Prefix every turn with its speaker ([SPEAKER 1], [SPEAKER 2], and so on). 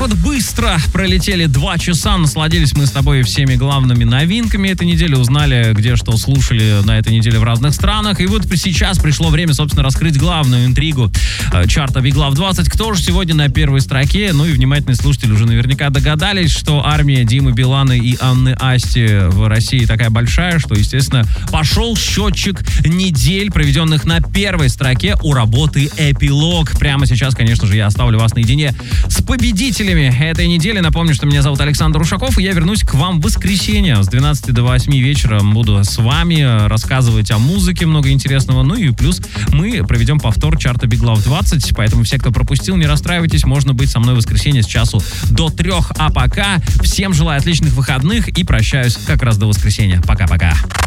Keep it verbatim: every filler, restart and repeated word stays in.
[SPEAKER 1] вот быстро пролетели два часа, насладились мы с тобой всеми главными новинками этой недели, узнали, где что слушали на этой неделе в разных странах. И вот сейчас пришло время, собственно, раскрыть главную интригу э, чарта Big Love двадцать. Кто же сегодня на первой строке? Ну и внимательные слушатели уже наверняка догадались, что армия Димы Билана и Анны Асти в России такая большая, что, естественно, пошел счетчик недель, проведенных на первой строке у работы «Эпилог». Прямо сейчас, конечно же, я оставлю вас наедине с победителями этой недели. Напомню, что меня зовут Александр Ушаков, и я вернусь к вам в воскресенье с двенадцати до восьми вечера. Буду с вами рассказывать о музыке, много интересного. Ну и плюс мы проведем повтор чарта Big Love двадцать, поэтому все, кто пропустил, не расстраивайтесь, можно быть со мной в воскресенье с часу до трех. А пока всем желаю отличных выходных и прощаюсь как раз до воскресенья. Пока-пока.